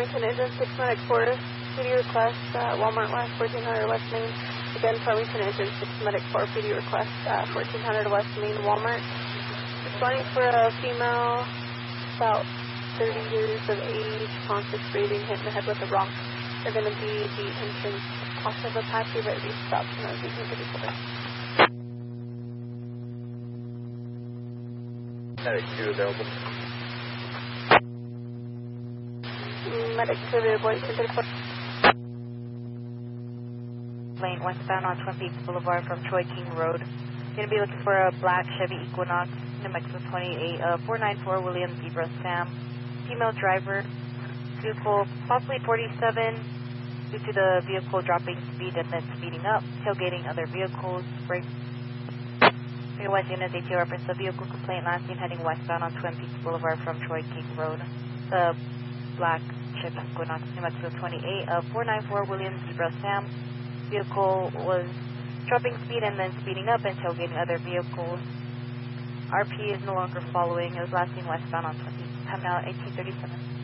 Farmington Engine 6 Medic 4, PD request, Walmart West, 1400 West Main. Again, Farmington Engine 6 Medic 4, PD request, 1400 West Main, Walmart. Responding for a female, about 30 years of age, conscious breathing, hit in the head with a rock. They're going to be the entrance off of Apache, but we stopped and I was using 34. Medic 2 available. Medic 2 available, 34. Lane westbound on Twin Peaks Boulevard from Troy King Road. Going to be looking for a black Chevy Equinox, New Mexico 28, 494 William Zebra Sam. Female driver, vehicle possibly 47 due to the vehicle dropping speed and then speeding up, tailgating other vehicles. Break. West units ATO reference the vehicle complaint last seen heading westbound on Twin Peaks Boulevard from Troy King Road. The black Chevy Equinox, New Mexico 28, 494 William Zebra Sam. Vehicle was dropping speed and then speeding up and tailgating other vehicles. RP is no longer following. It was last seen westbound on 20. Time now 1837.